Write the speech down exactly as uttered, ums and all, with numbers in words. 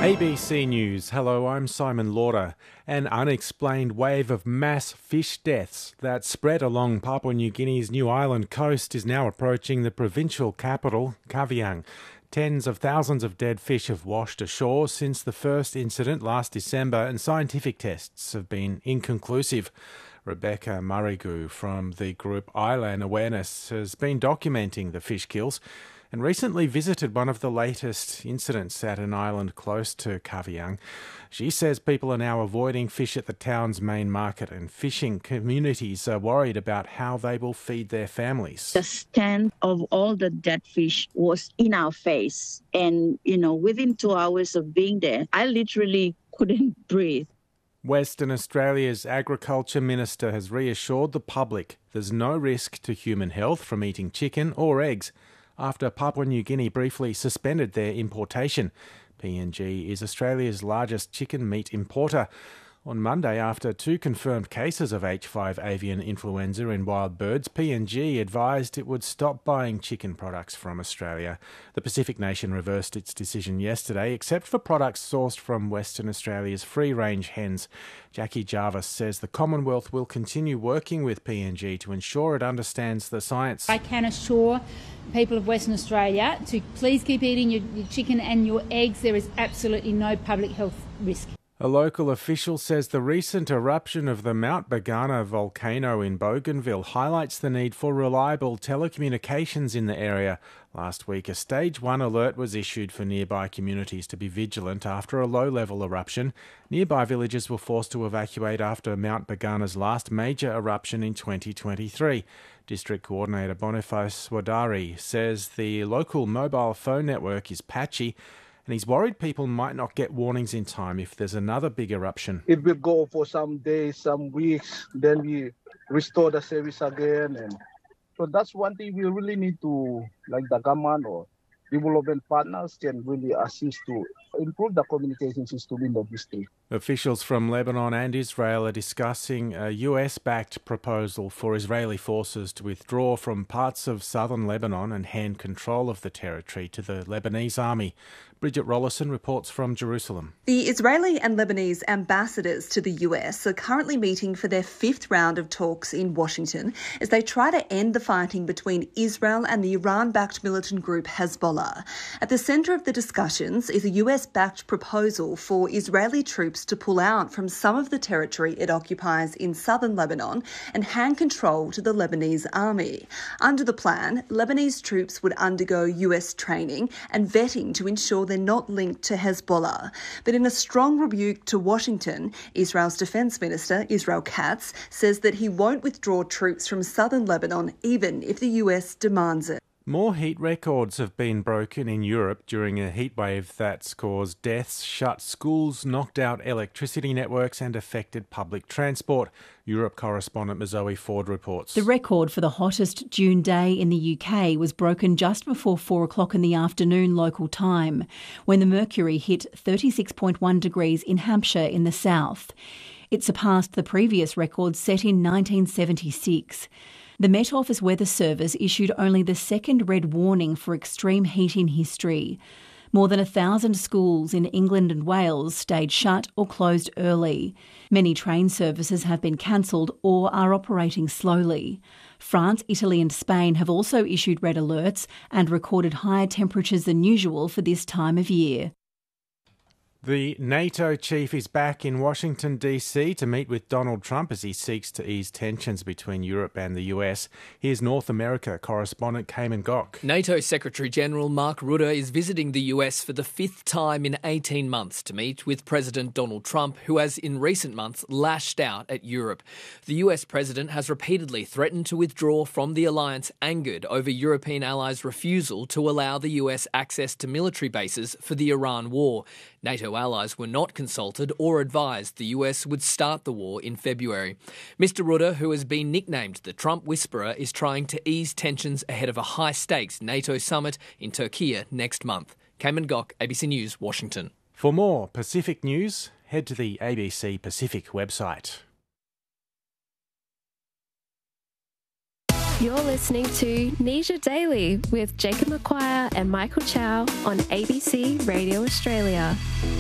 A B C News. Hello, I'm Simon Lauder. An unexplained wave of mass fish deaths that spread along Papua New Guinea's New Island coast is now approaching the provincial capital, Kavieng. Tens of thousands of dead fish have washed ashore since the first incident last December, and scientific tests have been inconclusive. Rebecca Murrigu from the group Island Awareness has been documenting the fish kills and recently visited one of the latest incidents at an island close to Kavieng. She says people are now avoiding fish at the town's main market, and fishing communities are worried about how they will feed their families. The stench of all the dead fish was in our face. And, you know, within two hours of being there, I literally couldn't breathe. Western Australia's Agriculture Minister has reassured the public there's no risk to human health from eating chicken or eggs after Papua New Guinea briefly suspended their importation. P N G is Australia's largest chicken meat importer. On Monday, after two confirmed cases of H five avian influenza in wild birds, P N G advised it would stop buying chicken products from Australia. The Pacific nation reversed its decision yesterday, except for products sourced from Western Australia's free-range hens. Jackie Jarvis says the Commonwealth will continue working with P N G to ensure it understands the science. I can assure people of Western Australia to please keep eating your, your chicken and your eggs. There is absolutely no public health risk. A local official says the recent eruption of the Mount Bagana volcano in Bougainville highlights the need for reliable telecommunications in the area. Last week, a stage one alert was issued for nearby communities to be vigilant after a low-level eruption. Nearby villages were forced to evacuate after Mount Bagana's last major eruption in twenty twenty-three. District Coordinator Boniface Wadari says the local mobile phone network is patchy, and he's worried people might not get warnings in time if there's another big eruption. It will go for some days, some weeks, then we restore the service again. And so that's one thing we really need to, like the government or development partners can really assist to improve the communication system in the district. Officials from Lebanon and Israel are discussing a U S-backed proposal for Israeli forces to withdraw from parts of southern Lebanon and hand control of the territory to the Lebanese army. Bridget Rollison reports from Jerusalem. The Israeli and Lebanese ambassadors to the U S are currently meeting for their fifth round of talks in Washington as they try to end the fighting between Israel and the Iran-backed militant group Hezbollah. At the centre of the discussions is a U S-backed proposal for Israeli troops to pull out from some of the territory it occupies in southern Lebanon and hand control to the Lebanese army. Under the plan, Lebanese troops would undergo U S training and vetting to ensure they're not linked to Hezbollah. But in a strong rebuke to Washington, Israel's Defence Minister, Israel Katz, says that he won't withdraw troops from southern Lebanon even if the U S demands it. More heat records have been broken in Europe during a heatwave that's caused deaths, shut schools, knocked out electricity networks and affected public transport. Europe correspondent Zoe Ford reports. The record for the hottest June day in the U K was broken just before four o'clock in the afternoon local time, when the mercury hit thirty-six point one degrees in Hampshire in the south. It surpassed the previous record set in nineteen seventy-six. The Met Office Weather Service issued only the second red warning for extreme heat in history. More than a thousand schools in England and Wales stayed shut or closed early. Many train services have been cancelled or are operating slowly. France, Italy and Spain have also issued red alerts and recorded higher temperatures than usual for this time of year. The NATO chief is back in Washington, D C to meet with Donald Trump as he seeks to ease tensions between Europe and the U S. Here's North America correspondent Cayman Gok. NATO Secretary-General Mark Rutte is visiting the U S for the fifth time in eighteen months to meet with President Donald Trump, who has in recent months lashed out at Europe. The U S president has repeatedly threatened to withdraw from the alliance, angered over European allies' refusal to allow the U S access to military bases for the Iran war. NATO allies were not consulted or advised the U S would start the war in February. Mister Rutte, who has been nicknamed the Trump Whisperer, is trying to ease tensions ahead of a high-stakes NATO summit in Turkey next month. Cayman Gok, A B C News, Washington. For more Pacific news, head to the A B C Pacific website. You're listening to Nesia Daily with Jacob McQuire and Michael Chow on A B C Radio Australia.